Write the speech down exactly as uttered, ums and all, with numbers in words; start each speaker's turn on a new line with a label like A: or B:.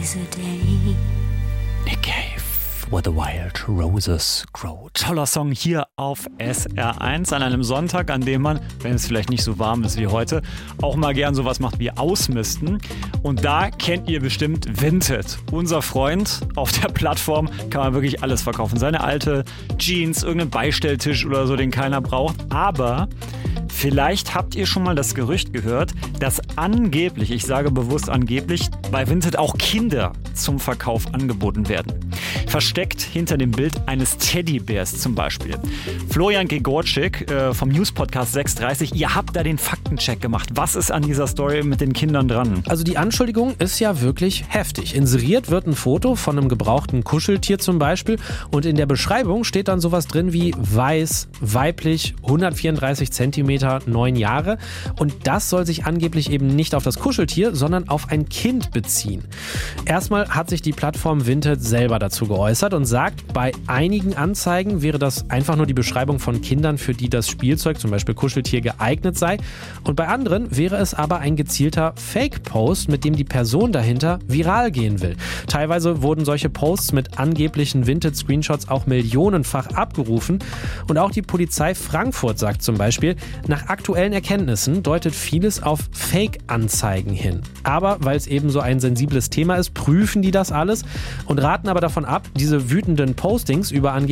A: Nick Cave, Where the Wild Roses Grow. Toller Song hier auf S R eins an einem Sonntag, an dem man, wenn es vielleicht nicht so warm ist wie heute, auch mal gern sowas macht wie Ausmisten. Und da kennt ihr bestimmt Vinted. Unser Freund auf der Plattform kann man wirklich alles verkaufen. Seine alte Jeans, irgendeinen Beistelltisch oder so, den keiner braucht. Aber vielleicht habt ihr schon mal das Gerücht gehört, dass angeblich, ich sage bewusst angeblich, bei Vinted auch Kinder zum Verkauf angeboten werden. Versteckt hinter dem Bild eines Teddybärs zum Beispiel. Florian Gegorczyk äh, vom News-Podcast sechs dreißig, ihr habt da den Faktencheck gemacht. Was ist an dieser Story mit den Kindern dran?
B: Also die Anschuldigung ist ja wirklich heftig. Inseriert wird ein Foto von einem gebrauchten Kuscheltier zum Beispiel und in der Beschreibung steht dann sowas drin wie weiß, weiblich, hundertvierunddreißig Zentimeter, neun Jahre. Und das soll sich angeblich eben nicht auf das Kuscheltier, sondern auf ein Kind beziehen. Erstmal hat sich die Plattform Vinted selber dazu geäußert und sagt, bei einigen Anzeigen wäre das einfach nur die Beschreibung von Kindern, für die das Spielzeug, zum Beispiel Kuscheltier, geeignet sei. Und bei anderen wäre es aber ein gezielter Fake-Post, mit dem die Person dahinter viral gehen will. Teilweise wurden solche Posts mit angeblichen Vinted-Screenshots auch millionenfach abgerufen. Und auch die Polizei Frankfurt sagt zum Beispiel, nach aktuellen Erkenntnissen deutet vieles auf Fake-Anzeigen hin. Aber weil es eben so ein sensibles Thema ist, prüfen die das alles und raten aber davon ab, diese wütenden Postings über angeblich